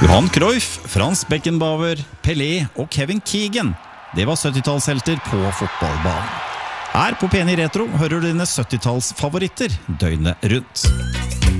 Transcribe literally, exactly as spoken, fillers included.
Johan Cruyff, Frans Beckenbauer, Pelé og Kevin Keegan. Det var syttitallshelter på fotballbanen. Her på P ni Retro hører du dine syttitallsfavoritter døgnet rundt.